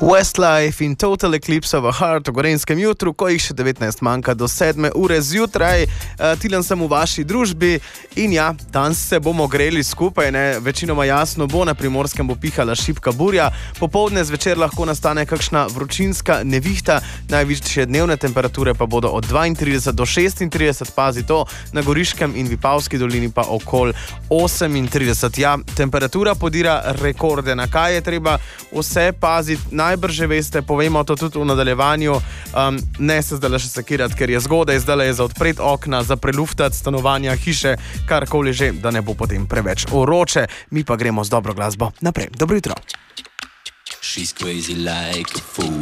Westlife in Total Eclipse of a Heart v Gorenjskem jutru, ko jih še 19 manjka do 7 ure zjutraj. Tilen sem v vaši družbi in ja, danes se bomo greli skupaj, ne? Večinoma jasno bo, na Primorskem bo pihala šibka burja, popoldne zvečer lahko nastane kakšna vročinska nevihta, najvišje dnevne temperature pa bodo od 32 do 36, pazi to, na Goriškem in Vipavski dolini pa okoli 38. Ja, temperatura podira rekorde, na kaj je treba vse paziti, najbrž že veste, povemo to tudi v nadaljevanju, ne se zdaj še sekirati, ker je zgodaj, zdaj je za odpreti okna, za preluftati stanovanja, hiše, karkoli že, da ne bo potem preveč vroče. Mi pa gremo z dobro glasbo naprej. Dobro jutro. She's crazy like a fool.